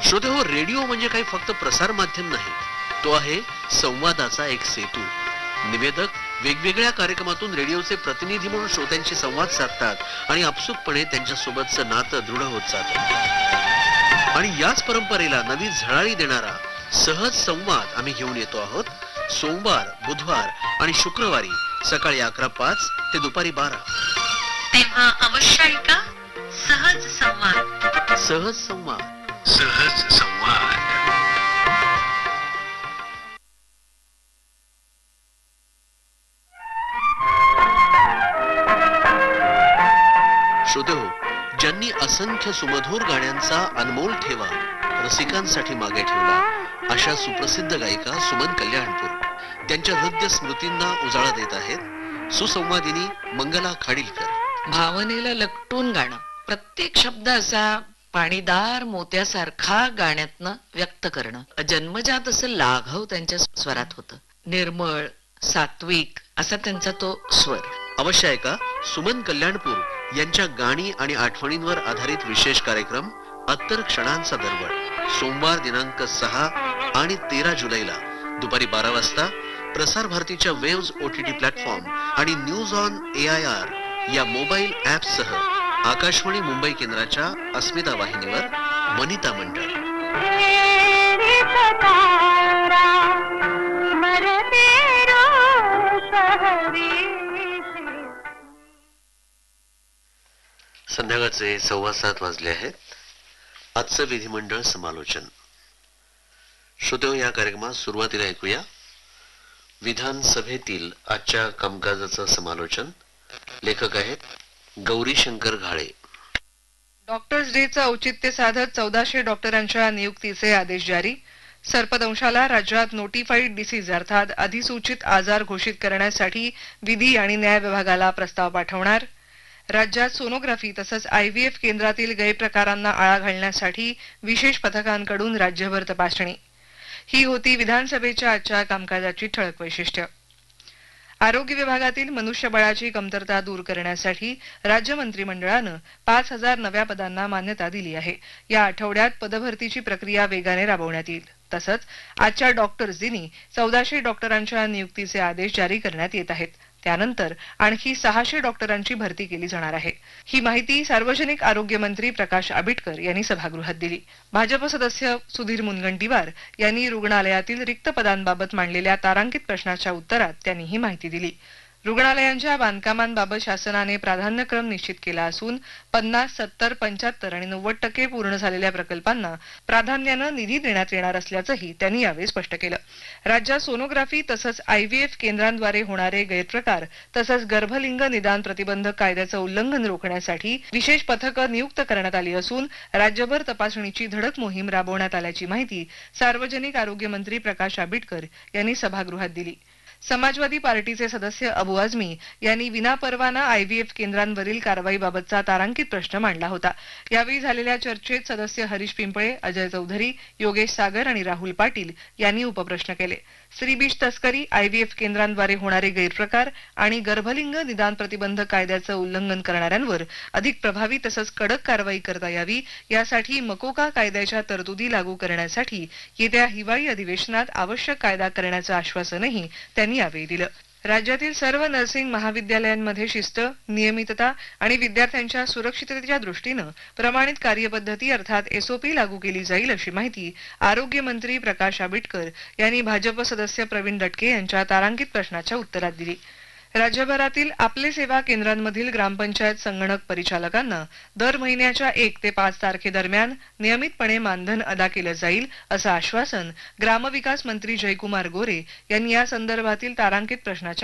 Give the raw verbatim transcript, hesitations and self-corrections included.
श्रोतेहो, radio म्हणजे काही फक्त प्रसार माध्यम नाही, तो आहे संवादाचा एक सेतू. निवेदक वेगवेगळ्या कार्यक्रमातून रेडिओचे प्रतिनिधी म्हणून श्रोत्यांशी संवाद साधतात आणि आपसुकपणे त्यांच्या सोबतचं नातं दृढ होत जातं. आणि याच परंपरेला नवी झळाळी देणारा सहज संवाद आम्ही घेऊन येतो आहोत. सोमवार, बुधवार आणि शुक्रवारी सकाळी अकरा पाच ते दुपारी बारा. तेव्हा अवश्य ऐका सहज संवाद. सहज संवाद. सहज संवाद. श्रोतेहो, ज्यांनी असंख्य सुमधुर गाण्यांचा अनमोल ठेवा रसिकांसाठी मागे ठेवला, अशा सुप्रसिद्ध गायिका सुमन कल्याणपूर त्यांच्या हृदय स्मृतींना उजाळा देत आहेत सुसंवादिनी मंगला खाडीलकर. भावनेला लकटून गाणं, प्रत्येक शब्द असा पाणीदार मोत्यासारखा गाण्यातनं व्यक्त करणं, जन्मजात असं लाघव त्यांच्या स्वरात होतं. निर्मळ सात्विक असा त्यांचा तो स्वर. अवश्य ऐका सुमन कल्याणपूर यांच्या गाणी आणि आठवणींवर आधारित विशेष कार्यक्रम अत्तर क्षणांचा दरवळ, सोमवार दिनांक सहा आणि तेरा जुलैला दुपारी बारा वाजता प्रसार भारतीच्या वेव्ज ओटीटी प्लॅटफॉर्म आणि news on A I R या मोबाईल ऍप सह आकाशवाणी मुंबई केंद्राच्या अस्मिता वाहिनीवर. वनिता मंडळ. संध्याकाळचे सव्वा सात वाजले आहेत. आजचं विधिमंडळ समालोचन. श्रोतेहो, या कार्यक्रमात सुरुवातीला ऐकूया विधानसभेतील आजच्या कामकाजाचं समालोचन. लेखक आहेत गौरी शंकर घाळे. डॉक्टर्स डेचं औचित्य साधत चौदाशे डॉक्टरांच्या नियुक्तीचे आदेश जारी. सर्पदंशाला राज्यात नोटिफाईड डिसीज अर्थात अधिसूचित आजार घोषित करण्यासाठी विधी आणि न्याय विभागाला प्रस्ताव पाठवणार. राज्यात सोनोग्राफी तसंच आयव्हीएफ केंद्रातील गैरप्रकारांना आळा घालण्यासाठी विशेष पथकांकडून राज्यभर तपासणी. ही होती विधानसभेच्या आजच्या कामकाजाची ठळक वैशिष्ट्य. आरोग्य विभागातील मनुष्यबळाची कमतरता दूर करण्यासाठी राज्य मंत्रिमंडळानं पाच हजार नव्या पदांना मान्यता दिली आहे. या आठवड्यात पदभरतीची प्रक्रिया वेगाने राबवण्यात येईल. तसंच आजच्या डॉक्टर्स दिनी चौदाशे डॉक्टरांच्या नियुक्तीचे आदेश जारी करण्यात येत आहेत. त्यानंतर आणखी सहाशे डॉक्टरांची भरती केली जाणार आहे. ही माहिती सार्वजनिक आरोग्य मंत्री प्रकाश आबिटकर यांनी सभागृहात दिली. भाजप सदस्य सुधीर मुनगंटीवार यांनी रुग्णालयातील रिक्त पदांबाबत मांडलेल्या तारांकित प्रश्नाच्या उत्तरात त्यांनी ही माहिती दिली. रुग्णालयांच्या बांधकामांबाबत शासनाने प्राधान्यक्रम निश्चित केला असून पन्नास सत्तर पंच्याहत्तर आणि नव्वद टक्के पूर्ण झालेल्या प्रकल्पांना प्राधान्यानं निधी देण्यात येणार असल्याचंही त्यांनी यावेळी स्पष्ट केलं. राज्यात सोनोग्राफी तसंच आयव्हीएफ केंद्रांद्वारे होणारे गैरप्रकार तसंच गर्भलिंग निदान प्रतिबंधक कायद्याचं उल्लंघन रोखण्यासाठी विशेष पथकं नियुक्त करण्यात आली असून राज्यभर तपासणीची धडक मोहीम राबवण्यात आल्याची माहिती सार्वजनिक आरोग्य मंत्री प्रकाश आबिटकर यांनी सभागृहात दिली. समाजवादी पार्टीचे सदस्य अबू आझमी यांनी विनापरवाना आयव्हीएफ केंद्रांवरील कारवाईबाबतचा तारांकित प्रश्न मांडला होता. यावेळी झालेल्या चर्चेत सदस्य हरीश पिंपळे, अजय चौधरी, योगेश सागर आणि राहुल पाटील यांनी उपप्रश्न केले. स्त्रीबीज तस्करी, आयव्हीएफ केंद्रांद्वारे होणारे गैरप्रकार आणि गर्भलिंग निदान प्रतिबंधक कायद्याचं उल्लंघन करणाऱ्यांवर अधिक प्रभावी तसंच कडक कारवाई करता यावी यासाठी मकोका कायद्याच्या तरतुदी लागू करण्यासाठी येत्या हिवाळी अधिवेशनात आवश्यक कायदा करण्याचं आश्वासनही त्यांनी यावेळी दिलं. राज्यातील सर्व नर्सिंग महाविद्यालयांमध्ये शिस्त, नियमितता आणि विद्यार्थ्यांच्या सुरक्षिततेच्या दृष्टीनं प्रमाणित कार्यपद्धती अर्थात एसओपी लागू केली जाईल अशी माहिती आरोग्य मंत्री प्रकाश आबिटकर यांनी भाजप सदस्य प्रवीण दटके यांच्या तारांकित प्रश्नाच्या उत्तरात दिली. राज्यभरातील आपले सेवा केंद्रांमधील ग्रामपंचायत संगणक परिचालकांना दर महिन्याच्या एक ते पाच तारखेदरम्यान नियमितपणे मानधन अदा केलं जाईल असं आश्वासन ग्रामविकास मंत्री जयकुमार गोरे यांनी या संदर्भातील तारांकित प्रश्नाच्या